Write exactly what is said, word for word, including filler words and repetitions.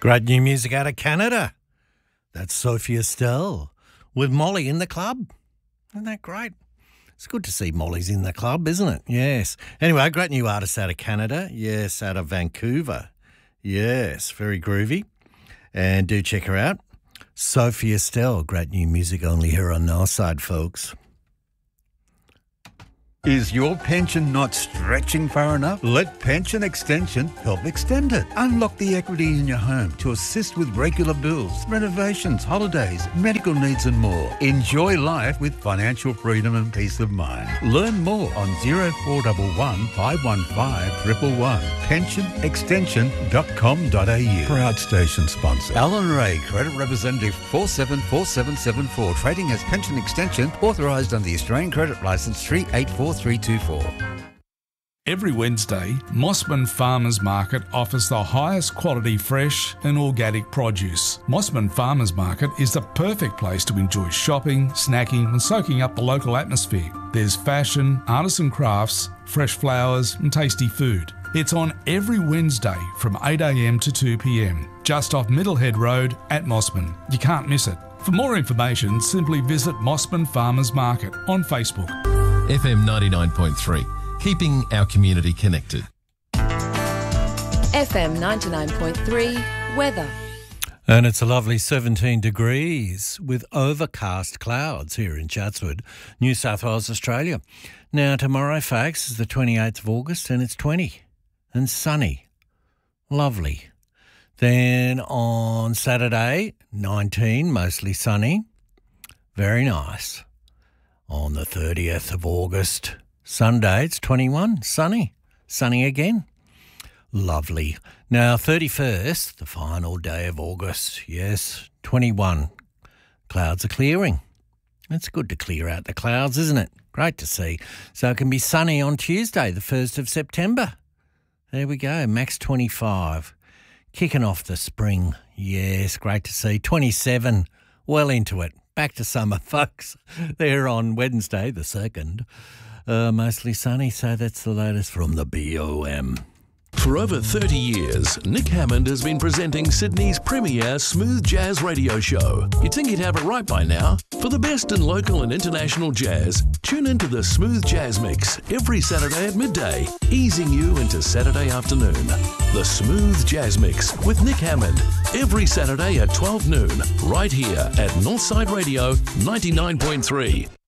Great new music out of Canada. That's Sophie Estelle with Molly in the club. Isn't that great? It's good to see Molly's in the club, isn't it? Yes. Anyway, great new artist out of Canada. Yes, out of Vancouver. Yes, very groovy. And do check her out. Sophie Estelle, great new music only here on Northside, folks. Is your pension not stretching far enough? Let Pension Extension help extend it. Unlock the equity in your home to assist with regular bills, renovations, holidays, medical needs and more. Enjoy life with financial freedom and peace of mind. Learn more on zero four one one, five one five, one one one. pension extension dot com dot a u. Proud station sponsor. Alan Ray, Credit Representative four seven four seven seven four. Trading as Pension Extension, authorised under the Australian Credit Licence three eight four three two four. Every Wednesday, Mossman Farmers Market offers the highest quality fresh and organic produce. Mossman Farmers Market is the perfect place to enjoy shopping, snacking and soaking up the local atmosphere. There's fashion, artisan crafts, fresh flowers and tasty food. It's on every Wednesday from eight a m to two p m, just off Middlehead Road at Mossman. You can't miss it. For more information, simply visit Mossman Farmers Market on Facebook. F M ninety-nine point three, keeping our community connected. F M ninety-nine point three, weather. And it's a lovely seventeen degrees with overcast clouds here in Chatswood, New South Wales, Australia. Now, tomorrow, folks, is the twenty-eighth of August and it's twenty and sunny. Lovely. Then on Saturday, nineteen, mostly sunny. Very nice. On the thirtieth of August, Sunday, it's twenty-one, sunny. Sunny again. Lovely. Now, thirty-first, the final day of August, yes, twenty-one. Clouds are clearing. It's good to clear out the clouds, isn't it? Great to see. So it can be sunny on Tuesday, the first of September. There we go, max twenty-five. Kicking off the spring. Yes, great to see. twenty-seven, well into it. Back to summer, folks. There on Wednesday, the second. Uh, mostly sunny, so that's the latest from the B O M. For over thirty years, Nick Hammond has been presenting Sydney's premier smooth jazz radio show. You'd think he'd have it right by now. For the best in local and international jazz, tune into the Smooth Jazz Mix every Saturday at midday, easing you into Saturday afternoon. The Smooth Jazz Mix with Nick Hammond, every Saturday at twelve noon, right here at Northside Radio ninety-nine point three.